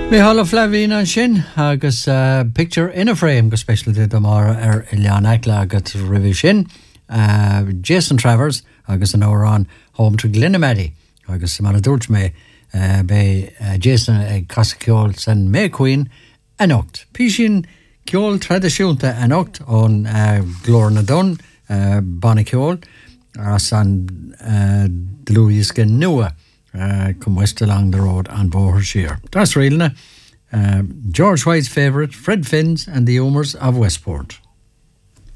Mi hall Flavine an sin agus picture in a frame go special did amara Ilian Akla agus rivi sin Jason Travers agus an hour on home to Glenamady agus mar dúirt me be Jason ag Casciol san May Queen anocht. Pishin ceol tradiisiúnta anocht on Glór na Dun Bannaceol as an Dlúisce nua come west along the road on Bohershire. That's really George White's favourite, Fred Finns and the Omers of Westport.